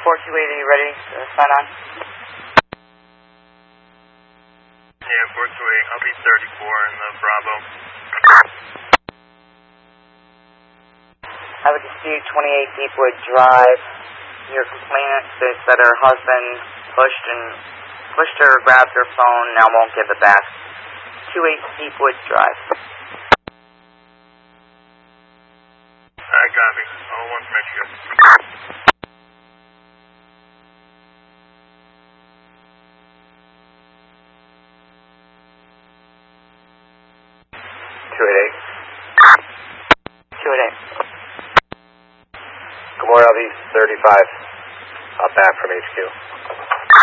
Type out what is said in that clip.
4280, ready to sign on? Yeah, 428, I'll be 34 in the Bravo. I would dispute 28 Deepwood Drive. Your complainant states that her husband pushed her, grabbed her phone, now won't give it back. 28 Deepwood Drive. I copy. 1 from Michigan. 288. Good morning, I'll be 35. Up back from HQ.